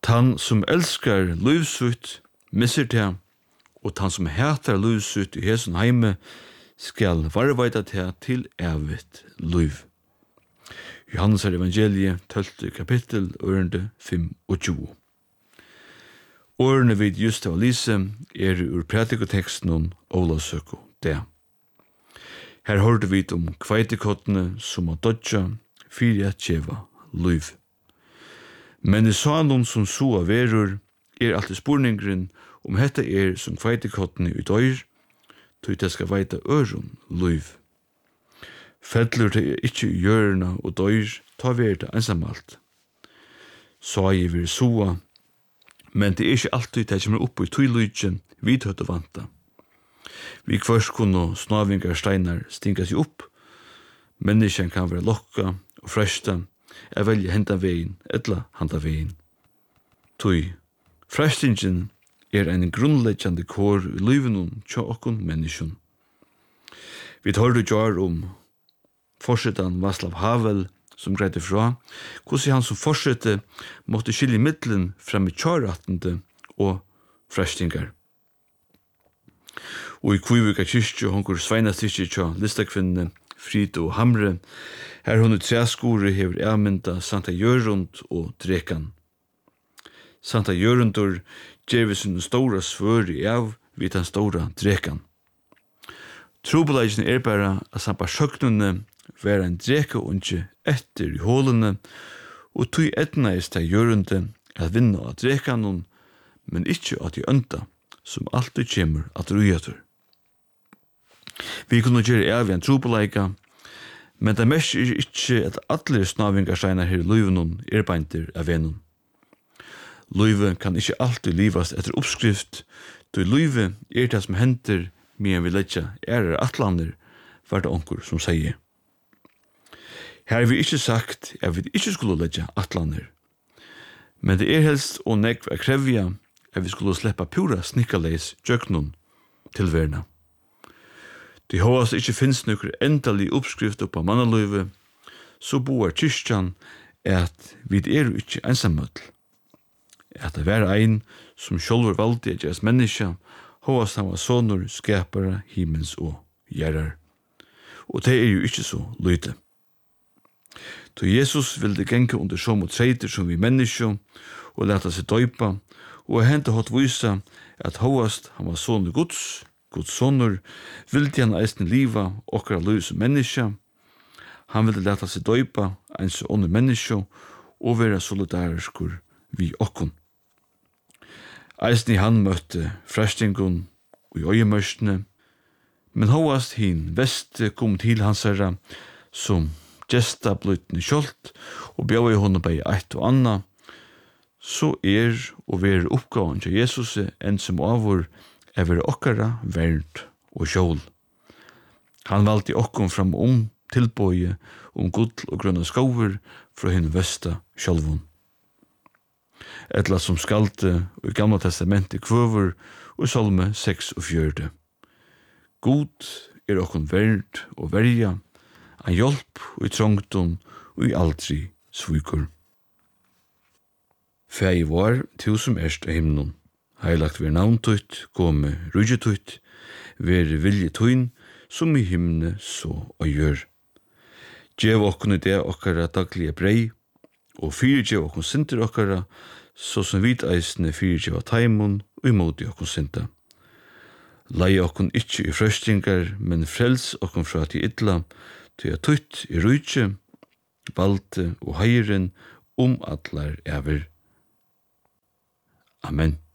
Han som elskar livsutt misser det, og han som hatar livsutt i hesen heime skal varveita det til evigt liv. Johannes evangeliet 12. kapittel, ørende 25. Årene vid just av lise ur prædikoteksten om Olavsøko det. Her hørte vi om kveitikottene som har dodja fyrir at tjeva liv. Men i salen som så av verur alltid spurningren om hetta som kveitikottene ut øyr, tog det skal veita øron liv. Fettler det ikkje i hjørna og døyr, ta vi det ensamalt. Så jeg vil soa, men det ikkje alltid det kommer opp i tøylydjen vi tøtt og vanta. Vi kvørst kunne snavingar steinar stinga seg opp, menneskjen kan være lokka og fresta, jeg velger henta vegin, etla handa vegin. Tøy, frestingen en grunnleggjande kår i liven tja okkon menneskjon. Vi hørte jar om forsetan Václav Havel, som greide fra, hvordan han som forsette måtte skilje middelen frem i tjarattende og frestingar. Og i Kvívíkar kyrkju hongur sveinastyrkje tja listakvinnene Frido og Hamre, her hun i treaskore hever avmynda Santa Jørund og Drekan. Santa Jørundur gjør sin stora svøri av vid den stora Drekan. Trobeleggene bare at sampa sjøknene være en drekaunge etter i hålene, og tog etnaist av Jørunde at vinna av Drekanon, men ikkje at de ønta, som alltid kjemur at rujatur. Vi kunne gjøre av en trobelegga, men det mest ikkje at alle snavingarseinar her i luivenon beintir av venon. Luive kan ikkje alltid livast etter oppskrift, då luive det som henter medan vi letja atlander, var det onkur som sier. Her har vi ikkje sagt at vi ikkje skulle letja atlander, men det helst og nekv a krevja at vi skulle sleppa pura snikkaleis djøknun til verna. Det håvast ikkje finnes nokre endelig oppskrift oppa mannaluive, så boar kyrkjan at vi ikkje ensamøtl. At det var ein som sjálfur valdi at gjøres menneska, håvast han var sonur, skapare, himmels og gjerrar. Og det jo ikkje så lyte. Så Jesus ville genka under så mot treiter som vi menneska, og leta seg døypa, og hente hatt vysa at håvast han var sonur Guds sonur, ville han eisne liva okkara liv som menneska. Han ville leta seg døypa eins og under menneska, og vera solidariskur vi okkon. Eisne han møtte frestingun og i øyemørsene, men håvast hin veste kom til hans herra som gesta blytne kjolt og bjau i hånda bei eitt og anna, så og ver oppgaven til Jesus enn som avur ver okkara vernt og kjol. Han valgte okkom fram tilbøye gull og grønne skover fra hin vesta sjálvun. Etla som skalte og i Gamla testamentet kvøver og salme 46. God okkom vernt og verja, en hjelp og i trångton og i aldri svikur. Fæi var til som erst av himnon. Heilagt ver navntutt, komme rujitutt, ver vilje tuin, som i himne så og gjør. Gjev okkon i det okkara daglige brei, og fyrirgjev okkon sinter okkara, så som vit eisne fyrirgjev av taimon og imoti okkon sinta. Lei okkon ikkje i frøstingar, men frels okkon fra til illa, til at tutt i rujtje, valde og heiren atlar ever. Amen.